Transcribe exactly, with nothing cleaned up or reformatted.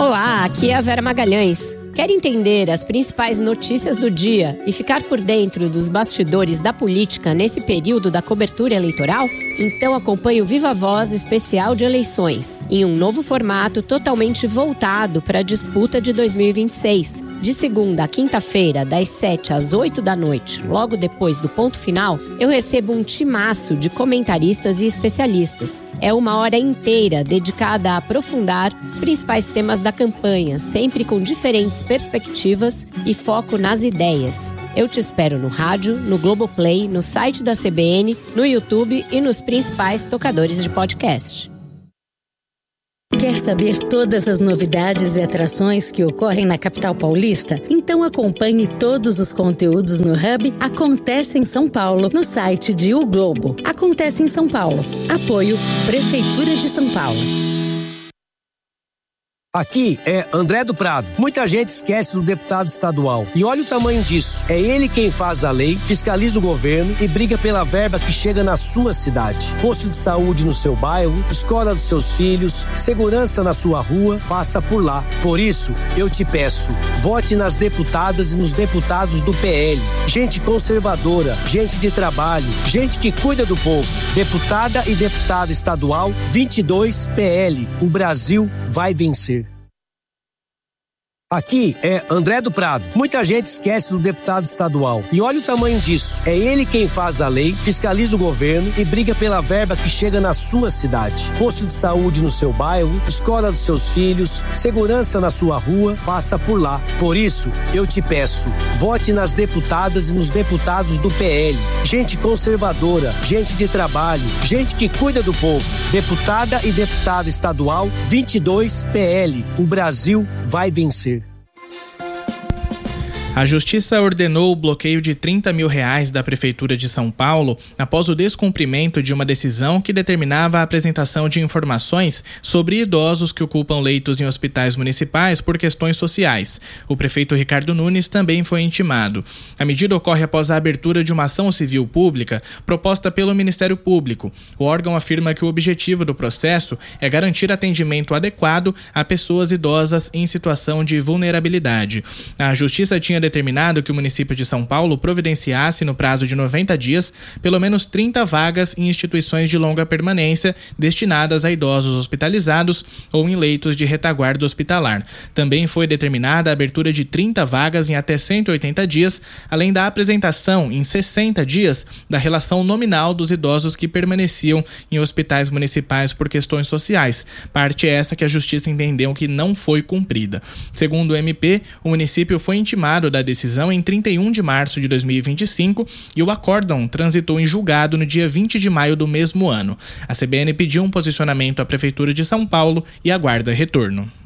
Olá, aqui é a Vera Magalhães. Quer entender as principais notícias do dia e ficar por dentro dos bastidores da política nesse período da cobertura eleitoral? Então acompanhe o Viva Voz especial de eleições, em um novo formato totalmente voltado para a disputa de dois mil e vinte e seis. De segunda a quinta-feira, das sete às oito da noite, logo depois do ponto final, eu recebo um timaço de comentaristas e especialistas. É uma hora inteira dedicada a aprofundar os principais temas da campanha, sempre com diferentes perspectivas e foco nas ideias. Eu te espero no rádio, no Globoplay, no site da C B N, no YouTube e nos principais tocadores de podcast. Quer saber todas as novidades e atrações que ocorrem na capital paulista? Então acompanhe todos os conteúdos no Hub Acontece em São Paulo, no site de O Globo. Acontece em São Paulo. Apoio Prefeitura de São Paulo. Aqui é André do Prado. Muita gente esquece do deputado estadual. E olha o tamanho disso. É ele quem faz a lei, fiscaliza o governo e briga pela verba que chega na sua cidade. Posto de saúde no seu bairro, escola dos seus filhos, segurança na sua rua, passa por lá. Por isso, eu te peço, vote nas deputadas e nos deputados do P L. Gente conservadora, gente de trabalho, gente que cuida do povo. Deputada e deputado estadual vinte e dois P L. O Brasil vai vencer. Aqui é André do Prado. Muita gente esquece do deputado estadual. E olha o tamanho disso. É ele quem faz a lei, fiscaliza o governo e briga pela verba que chega na sua cidade. Posto de saúde no seu bairro, escola dos seus filhos, segurança na sua rua, passa por lá. Por isso, eu te peço, vote nas deputadas e nos deputados do P L. Gente conservadora, gente de trabalho, gente que cuida do povo. Deputada e deputado estadual vinte e dois P L. O Brasil vai vencer. A Justiça ordenou o bloqueio de trinta mil reais da Prefeitura de São Paulo após o descumprimento de uma decisão que determinava a apresentação de informações sobre idosos que ocupam leitos em hospitais municipais por questões sociais. O prefeito Ricardo Nunes também foi intimado. A medida ocorre após a abertura de uma ação civil pública proposta pelo Ministério Público. O órgão afirma que o objetivo do processo é garantir atendimento adequado a pessoas idosas em situação de vulnerabilidade. A Justiça tinha determinado que o município de São Paulo providenciasse no prazo de noventa dias pelo menos trinta vagas em instituições de longa permanência destinadas a idosos hospitalizados ou em leitos de retaguarda hospitalar. Também foi determinada a abertura de trinta vagas em até cento e oitenta dias, além da apresentação em sessenta dias da relação nominal dos idosos que permaneciam em hospitais municipais por questões sociais, parte essa que a Justiça entendeu que não foi cumprida. Segundo o M P, o município foi intimado da decisão em trinta e um de março de dois mil e vinte e cinco e o acórdão transitou em julgado no dia vinte de maio do mesmo ano. A C B N pediu um posicionamento à Prefeitura de São Paulo e aguarda retorno.